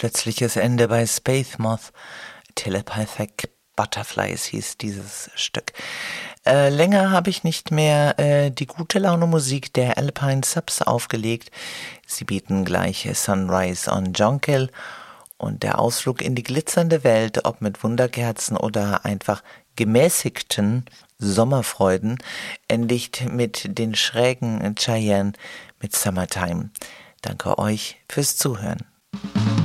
plötzliches Ende bei Space Moth. Telepathic Butterflies hieß dieses Stück. Länger habe ich nicht mehr die gute Laune Musik der Alpine Subs aufgelegt. Sie bieten gleich Sunrise on Jonquil und der Ausflug in die glitzernde Welt, ob mit Wunderkerzen oder einfach gemäßigten Sommerfreuden, endigt mit den schrägen Cheyenne mit Summertime. Danke euch fürs Zuhören.